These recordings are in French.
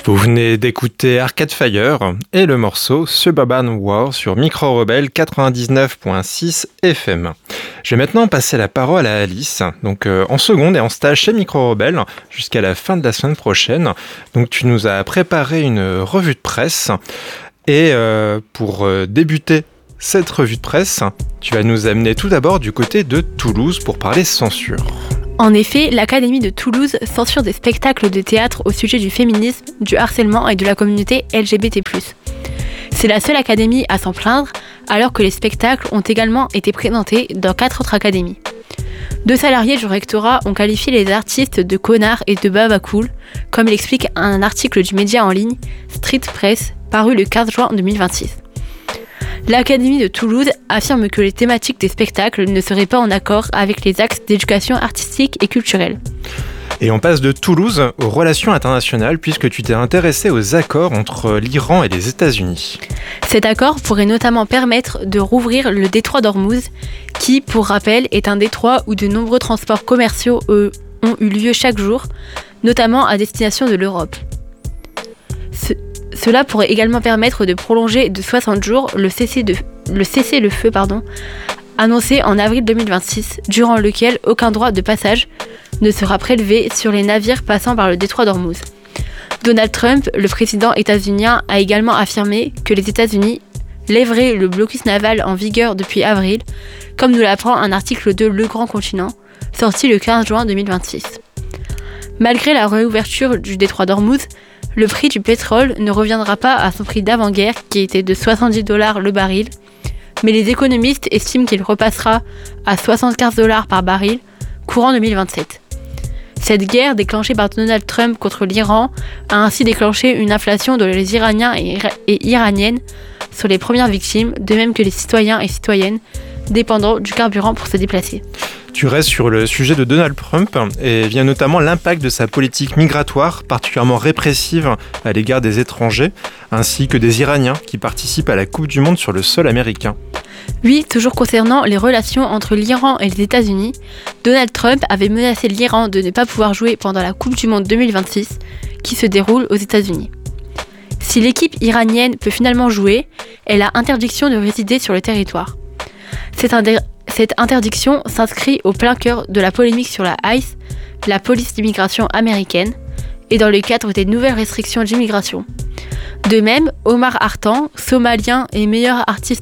Vous venez d'écouter Arcade Fire et le morceau Suburban War sur Micro Rebelle 99.6 FM. Je vais maintenant passer la parole à Alice, donc en seconde et en stage chez Micro Rebelle jusqu'à la fin de la semaine prochaine. Donc tu nous as préparé une revue de presse et pour débuter cette revue de presse, tu vas nous amener tout d'abord du côté de Toulouse pour parler censure. En effet, l'Académie de Toulouse censure des spectacles de théâtre au sujet du féminisme, du harcèlement et de la communauté LGBT+. C'est la seule académie à s'en plaindre, alors que les spectacles ont également été présentés dans 4 autres académies. 2 salariés du rectorat ont qualifié les artistes de connards et de babacool, comme l'explique un article du média en ligne Street Press, paru le 15 juin 2026. L'Académie de Toulouse affirme que les thématiques des spectacles ne seraient pas en accord avec les axes d'éducation artistique et culturelle. Et on passe de Toulouse aux relations internationales puisque tu t'es intéressé aux accords entre l'Iran et les États-Unis. Cet accord pourrait notamment permettre de rouvrir le détroit d'Ormuz, qui, pour rappel, est un détroit où de nombreux transports commerciaux ont eu lieu chaque jour, notamment à destination de l'Europe. Cela pourrait également permettre de prolonger de 60 jours le cessez-le-feu annoncé en avril 2026, durant lequel aucun droit de passage ne sera prélevé sur les navires passant par le détroit d'Ormuz. Donald Trump, le président états-unien, a également affirmé que les États-Unis lèveraient le blocus naval en vigueur depuis avril, comme nous l'apprend un article de Le Grand Continent, sorti le 15 juin 2026. Malgré la réouverture du détroit d'Ormuz, le prix du pétrole ne reviendra pas à son prix d'avant-guerre qui était de $70 le baril, mais les économistes estiment qu'il repassera à $75 par baril courant 2027. Cette guerre déclenchée par Donald Trump contre l'Iran a ainsi déclenché une inflation dont les Iraniens et Iraniennes sont les premières victimes, de même que les citoyens et citoyennes dépendant du carburant pour se déplacer. Tu restes sur le sujet de Donald Trump et vient notamment l'impact de sa politique migratoire particulièrement répressive à l'égard des étrangers, ainsi que des Iraniens qui participent à la Coupe du Monde sur le sol américain. Oui, toujours concernant les relations entre l'Iran et les États-Unis, Donald Trump avait menacé l'Iran de ne pas pouvoir jouer pendant la Coupe du Monde 2026 qui se déroule aux États-Unis. Si l'équipe iranienne peut finalement jouer, elle a interdiction de résider sur le territoire. Cette interdiction s'inscrit au plein cœur de la polémique sur la ICE, la police d'immigration américaine, et dans le cadre des nouvelles restrictions d'immigration. De même, Omar Hartan, somalien et meilleur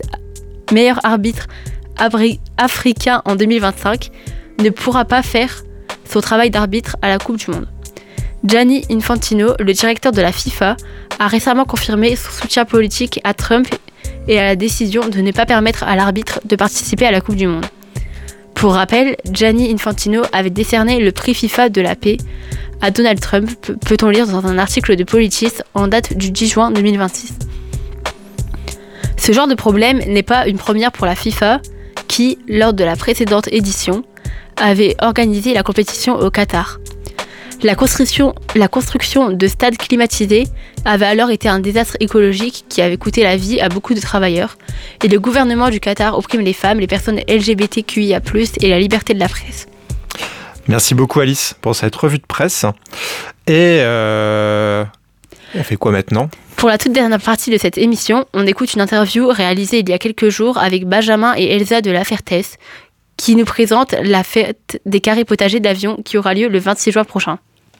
arbitre africain en 2025, ne pourra pas faire son travail d'arbitre à la Coupe du Monde. Gianni Infantino, le directeur de la FIFA, a récemment confirmé son soutien politique à Trump et à la décision de ne pas permettre à l'arbitre de participer à la Coupe du Monde. Pour rappel, Gianni Infantino avait décerné le prix FIFA de la paix à Donald Trump, peut-on lire dans un article de Politis en date du 10 juin 2026. Ce genre de problème n'est pas une première pour la FIFA, qui, lors de la précédente édition, avait organisé la compétition au Qatar. La construction de stades climatisés avait alors été un désastre écologique qui avait coûté la vie à beaucoup de travailleurs, et le gouvernement du Qatar opprime les femmes, les personnes LGBTQIA+, et la liberté de la presse. Merci beaucoup Alice pour cette revue de presse. Et on fait quoi maintenant ? Pour la toute dernière partie de cette émission, on écoute une interview réalisée il y a quelques jours avec Benjamin et Elsa de La Fertesse, qui nous présente la fête des carrés potagers d'Avion qui aura lieu le 26 juin prochain.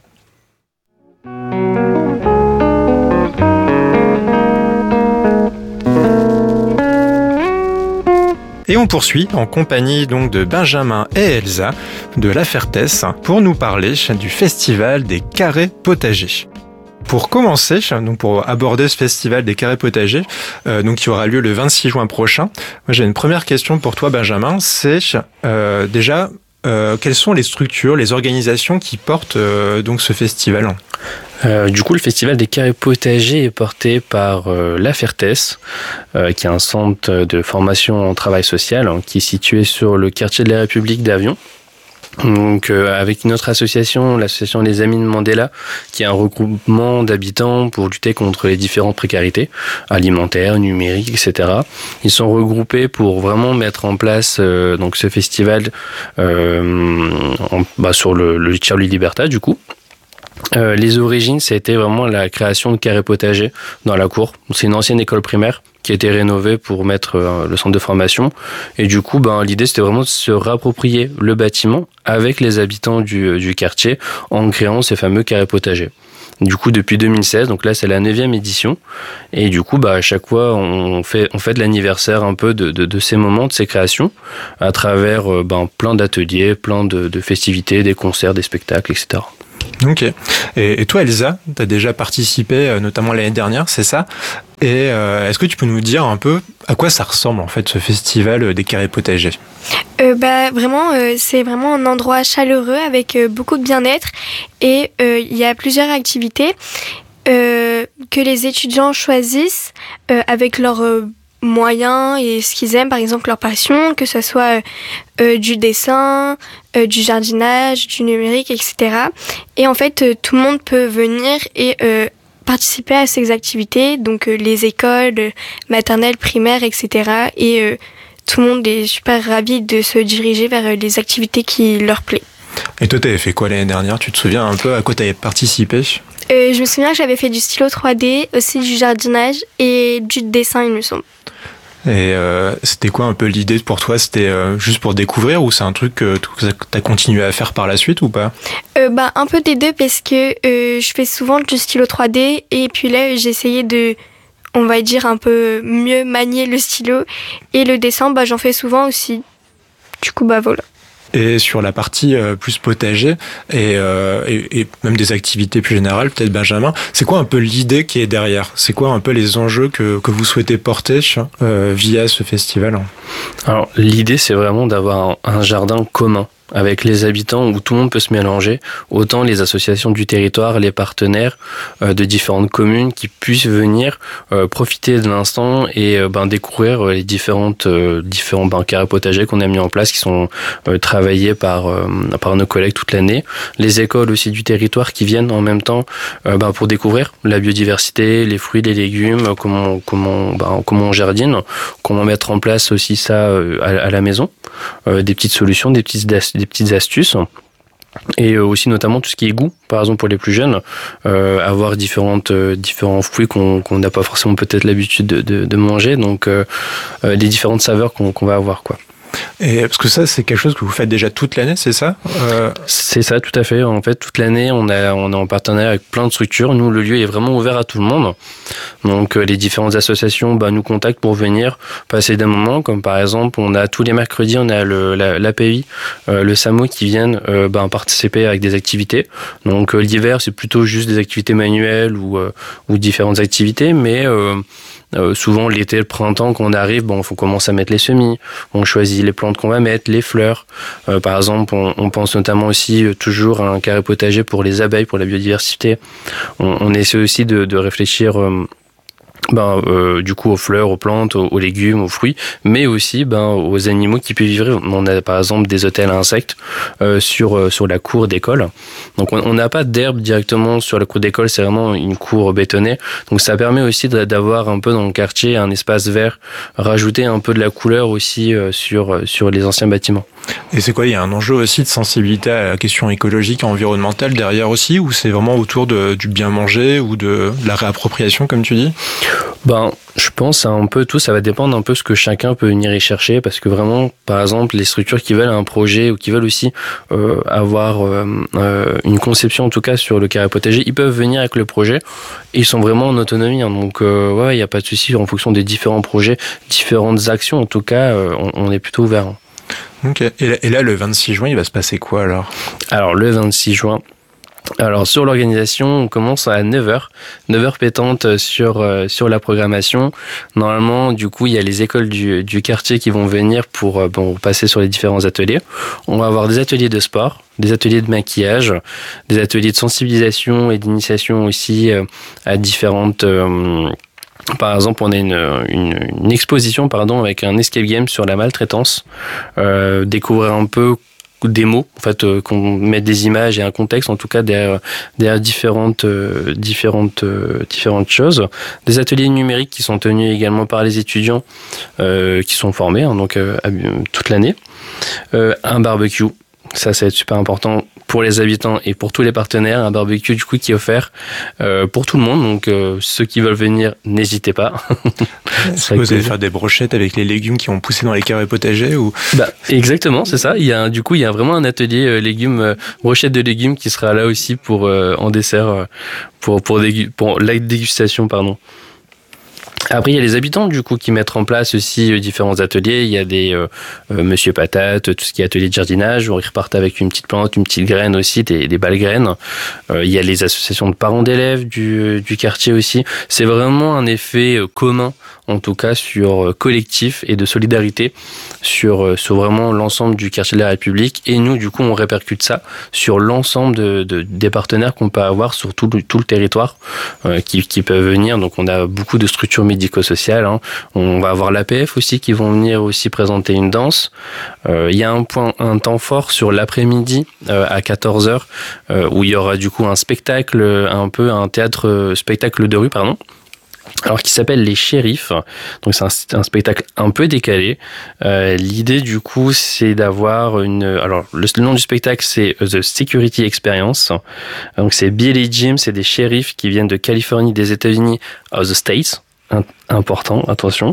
Et on poursuit en compagnie donc de Benjamin et Elsa de La Fertesse pour nous parler du festival des carrés potagers. Pour commencer, donc pour aborder ce festival des carrés potagers, qui aura lieu le 26 juin prochain, moi j'ai une première question pour toi Benjamin, c'est déjà quelles sont les structures, les organisations qui portent donc ce festival ? Du coup, le festival des carrés potagers est porté par La Fertesse, qui est un centre de formation en travail social qui est situé sur le quartier de la République d'Avion. Donc, avec une autre association, l'association Les Amis de Mandela, qui est un regroupement d'habitants pour lutter contre les différentes précarités alimentaires, numériques, etc. Ils sont regroupés pour vraiment mettre en place donc ce festival sur le Charlie Libertad, du coup. Les origines, ça a été vraiment la création de carrés potagers dans la cour. C'est une ancienne école primaire qui a été rénovée pour mettre le centre de formation. Et du coup, l'idée, c'était vraiment de se réapproprier le bâtiment avec les habitants du quartier en créant ces fameux carrés potagers. Du coup, depuis 2016, donc là, c'est la 9e édition. Et du coup, à chaque fois, on fait l'anniversaire un peu de ces moments, de ces créations, à travers plein d'ateliers, plein de festivités, des concerts, des spectacles, etc. Ok. Et toi, Elsa, tu as déjà participé, notamment l'année dernière, c'est ça? Et est-ce que tu peux nous dire un peu à quoi ça ressemble en fait ce festival des carrés potagers? Vraiment, c'est vraiment un endroit chaleureux avec beaucoup de bien-être et il y a plusieurs activités que les étudiants choisissent avec leurs moyens et ce qu'ils aiment, par exemple leur passion, que ce soit du dessin, du jardinage, du numérique, etc. Et en fait, tout le monde peut venir et participer à ces activités, donc les écoles maternelles, primaires, etc. Et tout le monde est super ravi de se diriger vers les activités qui leur plaisent. Et toi, t'avais fait quoi l'année dernière? Tu te souviens un peu à quoi t'avais participé? Je me souviens que j'avais fait du stylo 3D, aussi du jardinage et du dessin, il me semble. Et c'était quoi un peu l'idée pour toi? C'était juste pour découvrir ou c'est un truc que t'as continué à faire par la suite ou pas? Un peu des deux parce que je fais souvent du stylo 3D et puis là j'ai essayé de, on va dire, un peu mieux manier le stylo et le dessin, j'en fais souvent aussi. Du coup, voilà. Et sur la partie plus potager et même des activités plus générales, peut-être Benjamin, c'est quoi un peu l'idée qui est derrière? C'est quoi un peu les enjeux que vous souhaitez porter via ce festival? Alors l'idée, c'est vraiment d'avoir un jardin commun avec les habitants où tout le monde peut se mélanger, autant les associations du territoire, les partenaires de différentes communes qui puissent venir profiter de l'instant et découvrir les différents carrés potagers qu'on a mis en place, qui sont travaillés par nos collègues toute l'année. Les écoles aussi du territoire qui viennent en même temps pour découvrir la biodiversité, les fruits, les légumes, comment on jardine, comment mettre en place aussi ça à la maison, des petites solutions, des petites astuces. Et aussi notamment tout ce qui est goût, par exemple pour les plus jeunes, avoir différents fruits qu'on n'a pas forcément peut-être l'habitude de manger, donc les différentes saveurs qu'on va avoir, quoi. Et parce que ça, c'est quelque chose que vous faites déjà toute l'année, c'est ça? C'est ça, tout à fait. En fait, toute l'année, on est en partenariat avec plein de structures. Nous, le lieu est vraiment ouvert à tout le monde. Donc, les différentes associations nous contactent pour venir passer des moments. Comme par exemple, on a tous les mercredis, on a l'API, le SAMO qui viennent participer avec des activités. Donc, l'hiver, c'est plutôt juste des activités manuelles ou différentes activités, mais souvent l'été, le printemps, quand on arrive, on commence à mettre les semis, on choisit les plantes qu'on va mettre, les fleurs. Par exemple, on pense notamment aussi toujours à un carré potager pour les abeilles, pour la biodiversité. On essaie aussi de réfléchir du coup aux fleurs, aux plantes, aux légumes, aux fruits, mais aussi aux animaux qui peuvent vivre. On a par exemple des hôtels à insectes sur la cour d'école. Donc on n'a pas d'herbe directement sur la cour d'école, c'est vraiment une cour bétonnée. Donc ça permet aussi d'avoir un peu dans le quartier un espace vert, rajouter un peu de la couleur aussi sur les anciens bâtiments. Et c'est quoi, il y a un enjeu aussi de sensibilité à la question écologique et environnementale derrière aussi, ou c'est vraiment autour du bien manger ou de la réappropriation comme tu dis? Je pense à un peu tout, ça va dépendre un peu ce que chacun peut venir y chercher, parce que vraiment, par exemple, les structures qui veulent un projet ou qui veulent aussi avoir une conception en tout cas sur le carré potager, ils peuvent venir avec le projet et ils sont vraiment en autonomie. Donc il n'y a pas de souci en fonction des différents projets, différentes actions, en tout cas, on est plutôt ouvert. Ok. Et là, le 26 juin, il va se passer quoi alors? Alors, le 26 juin, sur l'organisation, on commence à 9h pétante sur la programmation. Normalement, du coup, il y a les écoles du quartier qui vont venir pour passer sur les différents ateliers. On va avoir des ateliers de sport, des ateliers de maquillage, des ateliers de sensibilisation et d'initiation aussi à différentes... Par exemple, on a une exposition avec un escape game sur la maltraitance. Découvrir un peu des mots, en fait, qu'on mette des images et un contexte, en tout cas derrière différentes choses. Des ateliers numériques qui sont tenus également par les étudiants qui sont formés toute l'année. Un barbecue Ça va être super important pour les habitants et pour tous les partenaires. Un barbecue du coup qui est offert pour tout le monde. Donc ceux qui veulent venir, n'hésitez pas. Est-ce que vous allez faire des brochettes avec les légumes qui ont poussé dans les carrés potagers ou... Exactement, c'est ça. Il y a vraiment un atelier légumes, brochettes de légumes qui sera là aussi pour en dessert pour la dégustation, pardon. Après, il y a les habitants du coup qui mettent en place aussi différents ateliers. Il y a des Monsieur Patate, tout ce qui est atelier de jardinage, où ils repartent avec une petite plante, une petite graine aussi, des balles graines. Il y a les associations de parents d'élèves du quartier aussi. C'est vraiment un effet commun, en tout cas sur collectif et de solidarité sur vraiment l'ensemble du quartier de la République. Et nous, du coup, on répercute ça sur l'ensemble des partenaires qu'on peut avoir sur tout le territoire qui peuvent venir. Donc, on a beaucoup de structures médico-sociales. On va avoir l'APF aussi qui vont venir aussi présenter une danse. Il y a un temps fort sur l'après-midi à 14h où il y aura du coup un spectacle, spectacle de rue, pardon. Alors qui s'appelle Les Shérifs. Donc c'est un spectacle un peu décalé. L'idée du coup c'est d'avoir alors le nom du spectacle c'est The Security Experience. Donc c'est Bill et Jim, c'est des shérifs qui viennent de Californie, des États-Unis, of the States. Important, attention.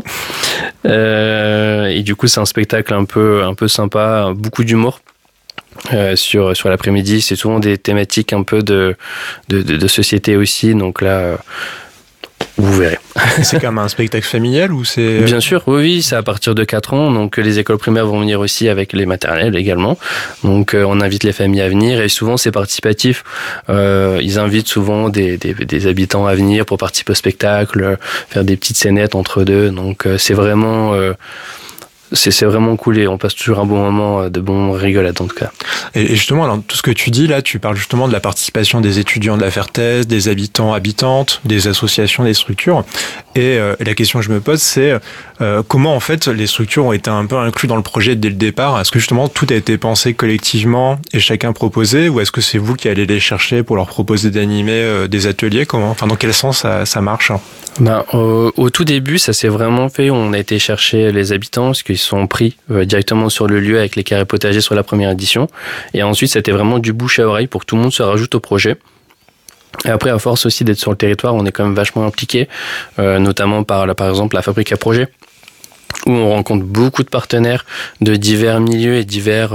Et du coup c'est un spectacle un peu sympa, beaucoup d'humour. Sur l'après-midi, c'est souvent des thématiques un peu de société aussi. Donc là. Vous verrez. C'est quand même un spectacle familial ou c'est... Bien sûr, oui, c'est à partir de 4 ans. Donc les écoles primaires vont venir aussi avec les maternelles également. Donc on invite les familles à venir et souvent c'est participatif. Ils invitent souvent des habitants à venir pour participer au spectacle, faire des petites scénettes entre deux. Donc c'est vraiment... C'est vraiment cool et on passe toujours un bon moment, de bons rigolades en tout cas. Et justement, dans tout ce que tu dis là, tu parles justement de la participation des étudiants de la Fertès, des habitants, habitantes, des associations, des structures. Et la question que je me pose, c'est comment en fait les structures ont été un peu incluses dans le projet dès le départ. Est-ce que justement tout a été pensé collectivement et chacun proposé, ou est-ce que c'est vous qui allez les chercher pour leur proposer d'animer des ateliers? Comment, enfin, dans quel sens ça marche? Au tout début, ça s'est vraiment fait. On a été chercher les habitants parce qu'ils sont pris directement sur le lieu avec les carrés potagers sur la première édition. Et ensuite, c'était vraiment du bouche à oreille pour que tout le monde se rajoute au projet. Et après, à force aussi d'être sur le territoire, on est quand même vachement impliqué, notamment par exemple la Fabrique à Projet, où on rencontre beaucoup de partenaires de divers milieux et divers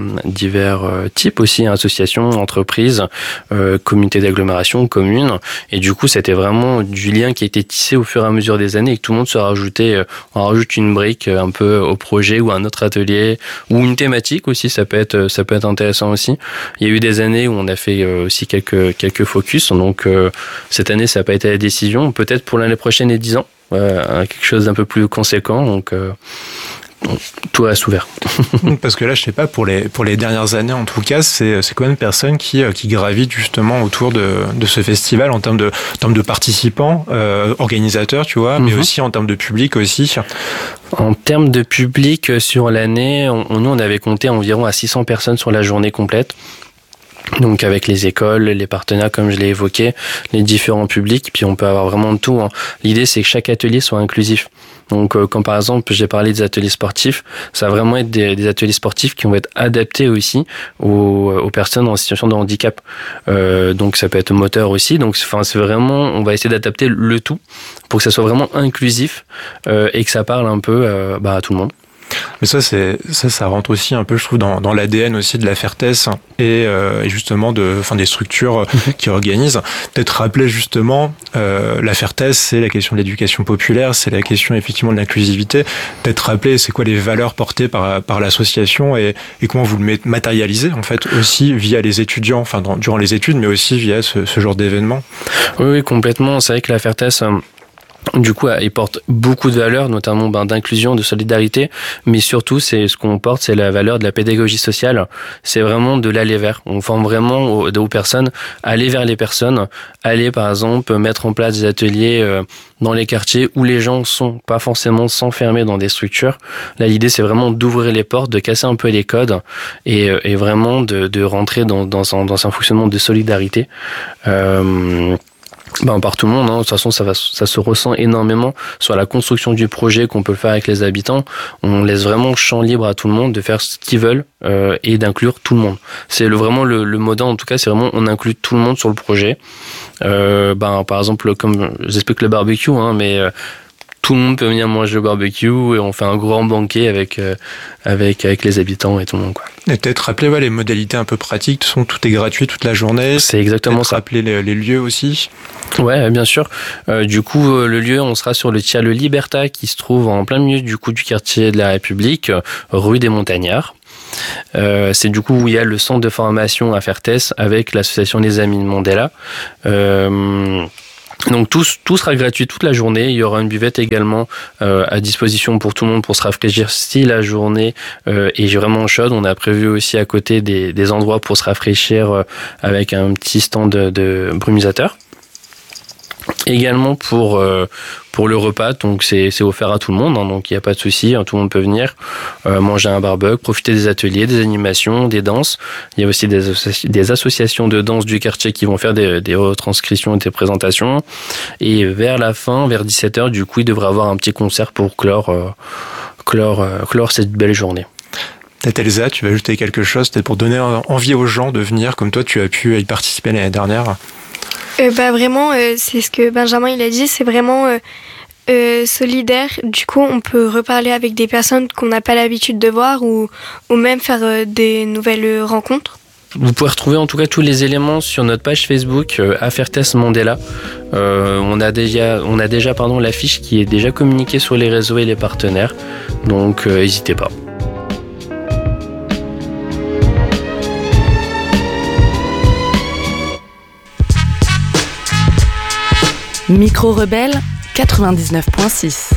types aussi, associations, entreprises, communautés d'agglomération, communes. Et du coup, c'était vraiment du lien qui a été tissé au fur et à mesure des années et que tout le monde se rajoutait, on rajoute une brique un peu au projet ou un autre atelier ou une thématique aussi, ça peut être intéressant aussi. Il y a eu des années où on a fait aussi quelques focus. Donc, cette année, ça n'a pas été la décision. Peut-être pour l'année prochaine et 10 ans. Quelque chose d'un peu plus conséquent, donc tout reste ouvert. Parce que là, je sais pas, pour les dernières années en tout cas, c'est combien de personnes qui gravitent justement autour de ce festival en termes de participants, organisateurs, tu vois, mais aussi en termes de public aussi. En termes de public sur l'année, nous on avait compté environ à 600 personnes sur la journée complète. Donc avec les écoles, les partenaires comme je l'ai évoqué, les différents publics, puis on peut avoir vraiment de tout. L'idée c'est que chaque atelier soit inclusif. Donc quand par exemple j'ai parlé des ateliers sportifs, ça va vraiment être des ateliers sportifs qui vont être adaptés aussi aux personnes en situation de handicap. Donc ça peut être moteur aussi. Donc c'est vraiment, on va essayer d'adapter le tout pour que ça soit vraiment inclusif et que ça parle un peu à tout le monde. Mais ça rentre aussi un peu, je trouve, dans l'ADN aussi de la Fertès et justement des structures qui organisent. Peut-être rappeler justement la Fertès, c'est la question de l'éducation populaire, c'est la question effectivement de l'inclusivité. Peut-être rappeler c'est quoi les valeurs portées par l'association et comment vous le matérialisez en fait aussi via les étudiants, enfin durant les études, mais aussi via ce genre d'événements. Oui, complètement. C'est vrai que la Fertès du coup, il porte beaucoup de valeurs, notamment d'inclusion, de solidarité, mais surtout, c'est ce qu'on porte, c'est la valeur de la pédagogie sociale. C'est vraiment de l'aller vers. On forme vraiment aux personnes, aller vers les personnes, aller par exemple mettre en place des ateliers dans les quartiers où les gens sont pas forcément s'enfermer dans des structures. Là, l'idée, c'est vraiment d'ouvrir les portes, de casser un peu les codes et vraiment de rentrer dans un fonctionnement de solidarité. Par tout le monde, hein. De toute façon, ça se ressent énormément sur la construction du projet qu'on peut faire avec les habitants. On laisse vraiment champ libre à tout le monde de faire ce qu'ils veulent et d'inclure tout le monde. C'est vraiment le mot d'ordre, en tout cas, c'est vraiment on inclut tout le monde sur le projet. Par exemple, comme j'explique le barbecue, hein, mais tout le monde peut venir manger au barbecue et on fait un grand banquet avec les habitants et tout le monde, quoi. Et peut-être rappeler les modalités un peu pratiques, tout est gratuit toute la journée. C'est exactement ça. Rappeler les lieux aussi. Ouais, bien sûr. Du coup, le lieu, on sera sur le Tiers-le Liberta qui se trouve en plein milieu du quartier de la République, rue des Montagnards. C'est du coup où il y a le centre de formation à Fertès avec l'association des Amis de Mandela. Donc tout sera gratuit toute la journée. Il y aura une buvette également à disposition pour tout le monde pour se rafraîchir si la journée est vraiment chaude. On a prévu aussi à côté des endroits pour se rafraîchir avec un petit stand de brumisateur. Également pour le repas, donc c'est offert à tout le monde, hein, donc il n'y a pas de souci, hein, tout le monde peut venir manger un barbecue, profiter des ateliers, des animations, des danses. Il y a aussi des associations de danse du quartier qui vont faire des retranscriptions et des présentations. Et vers la fin, vers 17h, du coup, il devrait y avoir un petit concert pour clore cette belle journée. Peut-être Elsa, tu vas ajouter quelque chose, peut-être pour donner envie aux gens de venir, comme toi tu as pu y participer l'année dernière. Vraiment, c'est ce que Benjamin il a dit, c'est vraiment solidaire. Du coup, on peut reparler avec des personnes qu'on n'a pas l'habitude de voir ou même faire des nouvelles rencontres. Vous pouvez retrouver en tout cas tous les éléments sur notre page Facebook à Fertès Mandela. On a déjà l'affiche qui est déjà communiquée sur les réseaux et les partenaires, donc n'hésitez pas. Micro Rebelle 99.6.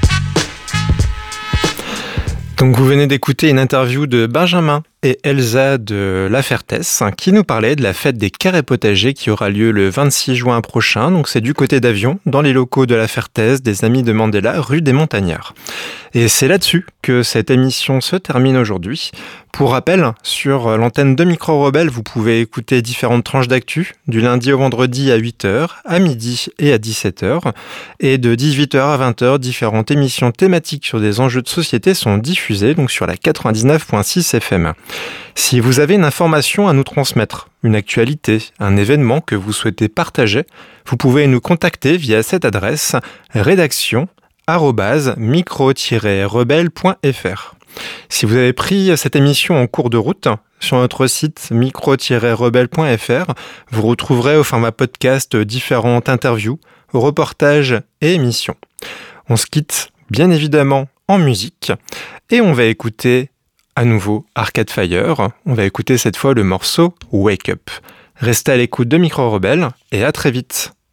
Donc vous venez d'écouter une interview de Benjamin et Elsa de La Fertès qui nous parlaient de la fête des carrés potagers qui aura lieu le 26 juin prochain. Donc c'est du côté d'Avion, dans les locaux de La Fertès, des Amis de Mandela, rue des Montagnards. Et c'est là-dessus que cette émission se termine aujourd'hui. Pour rappel, sur l'antenne de Micro Rebelle, vous pouvez écouter différentes tranches d'actu, du lundi au vendredi à 8h, à midi et à 17h. Et de 18h à 20h, différentes émissions thématiques sur des enjeux de société sont diffusées, donc sur la 99.6 FM. Si vous avez une information à nous transmettre, une actualité, un événement que vous souhaitez partager, vous pouvez nous contacter via cette adresse rédaction@micro-rebelle.fr. Si vous avez pris cette émission en cours de route, sur notre site micro-rebelle.fr, vous retrouverez au format podcast différentes interviews, reportages et émissions. On se quitte bien évidemment en musique et on va écouter à nouveau Arcade Fire. On va écouter cette fois le morceau Wake Up. Restez à l'écoute de Micro Rebelle et à très vite.